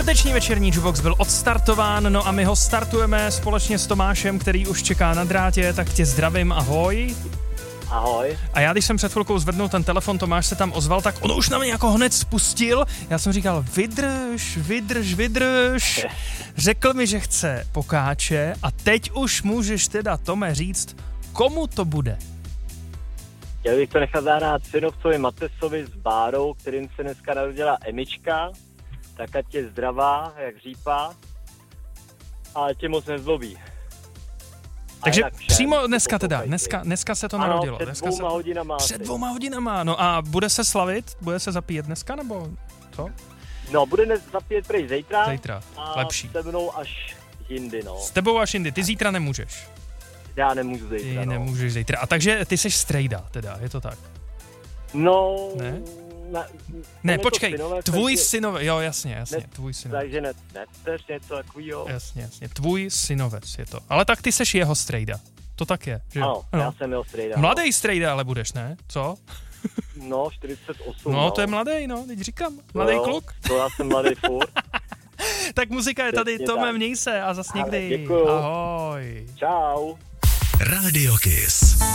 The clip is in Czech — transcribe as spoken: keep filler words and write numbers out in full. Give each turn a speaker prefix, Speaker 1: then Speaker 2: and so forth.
Speaker 1: Čtvrteční večerní Jukebox byl odstartován, no a my ho startujeme společně s Tomášem, který už čeká na drátě, tak tě zdravím, ahoj.
Speaker 2: Ahoj.
Speaker 1: A já, když jsem před chvilkou zvednul ten telefon, Tomáš se tam ozval, tak on už na mě jako hned spustil. Já jsem říkal, vydrž, vydrž, vydrž. Řekl mi, že chce pokáče a teď už můžeš teda, Tome, říct, komu to bude.
Speaker 2: Chtěl bych to nechat zahrát synovcovi Matesovi s Bárou, kterým se dneska narodila Emička, tak ať je zdravá, jak řípa, ale tě moc nezlobí.
Speaker 1: Takže přímo dneska teda, dneska, dneska se to
Speaker 2: ano,
Speaker 1: narodilo.
Speaker 2: před
Speaker 1: dneska
Speaker 2: dvouma
Speaker 1: se...
Speaker 2: hodinama.
Speaker 1: Před dvouma hodinama, no a bude se slavit? Bude se zapíjet dneska, nebo co?
Speaker 2: No, bude dnes zapíjet prej zítra.
Speaker 1: Zítra,
Speaker 2: a
Speaker 1: lepší.
Speaker 2: se mnou až jindy, no.
Speaker 1: S tebou až jindy, ty zítra nemůžeš.
Speaker 2: Já nemůžu zítra,
Speaker 1: Ty
Speaker 2: no.
Speaker 1: nemůžeš zítra. A takže ty seš strejda, teda, je to tak?
Speaker 2: No...
Speaker 1: Ne?
Speaker 2: Ne,
Speaker 1: ne počkej,
Speaker 2: synové,
Speaker 1: tvůj
Speaker 2: takže...
Speaker 1: synovec, jo, jasně, jasně,
Speaker 2: ne,
Speaker 1: tvůj synovec.
Speaker 2: Takže ne, ne, chceš něco takovýho.
Speaker 1: Jasně, jasně, tvůj synovec je to. Ale tak ty seš jeho strejda, to tak je, že
Speaker 2: Ano,
Speaker 1: ano.
Speaker 2: já jsem jeho strejda.
Speaker 1: Mladý strejda ale budeš, ne? Co?
Speaker 2: No, čtyřicet osm.
Speaker 1: No,
Speaker 2: no,
Speaker 1: to je mladý, no, teď říkám, mladý
Speaker 2: no,
Speaker 1: kluk.
Speaker 2: To já jsem mladý furt.
Speaker 1: Tak muzika je tady, Tome, měj se a zas někdy.
Speaker 2: Děkuju.
Speaker 1: Ahoj.
Speaker 2: Čau.
Speaker 3: Radio Kiss.